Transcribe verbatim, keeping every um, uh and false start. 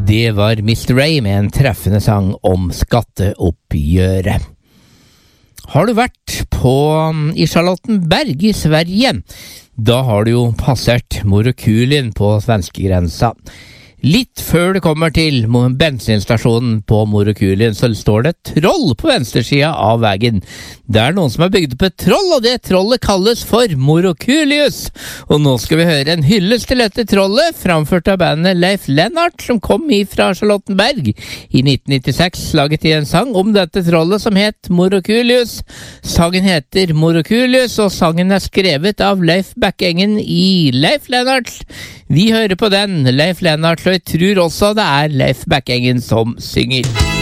Det var mister Ray med en treffende sang om skatteoppgjøret. Har du vært på, i Charlottenberg i Sverige? Da har du jo passert Morokulien på svenskegrensa. Litt før du kommer til bensinstasjonen på Morokulien, så står det et troll på venstresida av veien. Det er noen som har bygd opp et troll, og det trollet kalles for Morokulius. Og nå skal vi høre en hyllest til dette trollet, framført av bandet Leif Lennart, som kom fra Charlottenberg. I nitten nittiseks laget de en sang om dette trollet som het Morokulius. Sangen heter Morokulius, og sangen er skrevet av Leif Bekkengen i Leif Lennart. Vi hører på den, Leif Lennart, og jeg tror også det er Leif Bekkengen som synger.